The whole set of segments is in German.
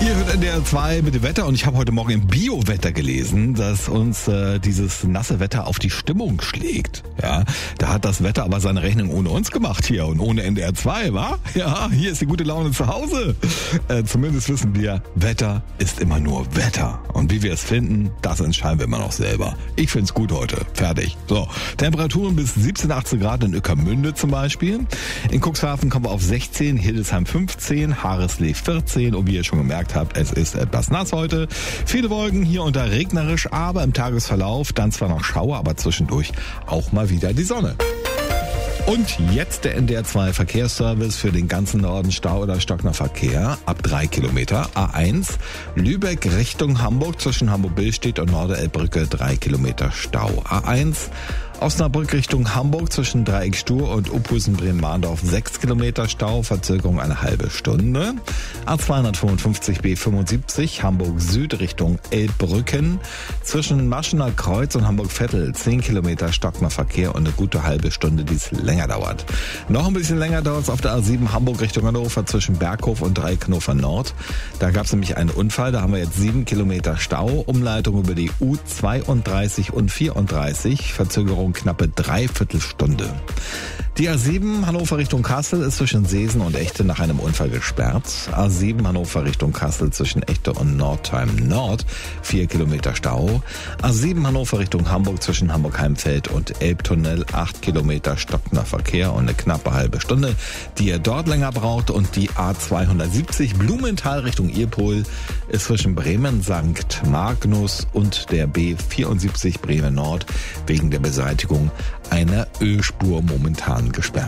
Ihr hört NDR 2 mit dem Wetter und ich habe heute Morgen im Bio-Wetter gelesen, dass uns dieses nasse Wetter auf die Stimmung schlägt. Ja, da hat das Wetter aber seine Rechnung ohne uns gemacht hier und ohne NDR 2, wa? Ja, hier ist die gute Laune zu Hause. Zumindest wissen wir, Wetter ist immer nur Wetter. Und wie wir es finden, das entscheiden wir immer noch selber. Ich find's gut heute. Fertig. So, Temperaturen bis 17, 18 Grad in Ueckermünde zum Beispiel. In Cuxhaven kommen wir auf 16, Hildesheim 15, Hareslee 14 und wie ihr schon gemerkt habt, es ist etwas nass heute. Viele Wolken, hier und da regnerisch, aber im Tagesverlauf dann zwar noch Schauer, aber zwischendurch auch mal wieder die Sonne. Und jetzt der NDR 2 Verkehrsservice für den ganzen Norden, Stau oder stockender Verkehr ab 3 Kilometer. A1 Lübeck Richtung Hamburg zwischen Hamburg-Billstedt und Norderelbbrücke 3 Kilometer Stau. A1 Osnabrück Richtung Hamburg zwischen Dreieck Stur und Uphusen-Bremen-Mahndorf 6 Kilometer Stau, Verzögerung eine halbe Stunde. A255 B75 Hamburg Süd Richtung Elbbrücken zwischen Maschener Kreuz und Hamburg-Vettel 10 Kilometer stockender Verkehr und eine gute halbe Stunde, die es länger dauert. Noch ein bisschen länger dauert es auf der A7 Hamburg Richtung Hannover zwischen Berghof und Dreieck Hannover Nord. Da gab es nämlich einen Unfall, da haben wir jetzt 7 Kilometer Stau, Umleitung über die U32 und 34, Verzögerung knappe Dreiviertelstunde. Die A7 Hannover Richtung Kassel ist zwischen Seesen und Echte nach einem Unfall gesperrt. A7 Hannover Richtung Kassel zwischen Echte und Nordheim Nord 4 Kilometer Stau. A7 Hannover Richtung Hamburg zwischen Hamburg-Heimfeld und Elbtunnel 8 Kilometer stockender Verkehr und eine knappe halbe Stunde, die ihr dort länger braucht. Und die A270 Blumenthal Richtung Irpol ist zwischen Bremen St. Magnus und der B74 Bremen Nord wegen der Beseitigung einer Ölspur momentan gesperrt.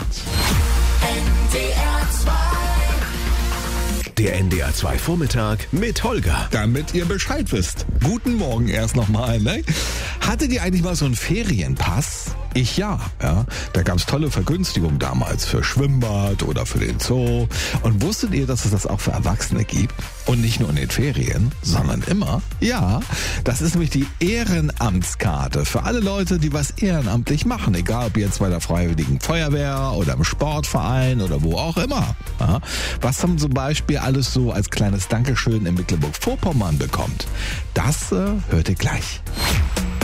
Der NDR 2 Vormittag mit Holger. Damit ihr Bescheid wisst. Guten Morgen erst nochmal, ne? Hattet ihr eigentlich mal so einen Ferienpass? Ich ja. Da gab es tolle Vergünstigungen damals für Schwimmbad oder für den Zoo. Und wusstet ihr, dass es das auch für Erwachsene gibt? Und nicht nur in den Ferien, sondern immer? Ja, das ist nämlich die Ehrenamtskarte für alle Leute, die was ehrenamtlich machen. Egal ob jetzt bei der Freiwilligen Feuerwehr oder im Sportverein oder wo auch immer. Ja, was man zum Beispiel alles so als kleines Dankeschön in Mecklenburg-Vorpommern bekommt, das hört ihr gleich.